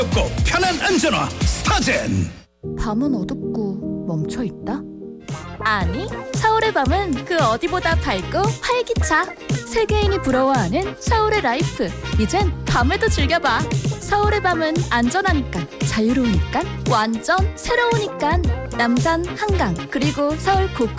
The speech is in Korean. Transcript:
고 편한 안전화 스타젠. 밤은 어둡고 멈춰있다? 아니, 서울의 밤은 그 어디보다 밝고 활기차. 세계인이 부러워하는 서울의 라이프. 이젠 밤에도 즐겨봐. 서울의 밤은 안전하니까, 자유로우니까, 완전 새로우니까. 남산, 한강, 그리고 서울 곳곳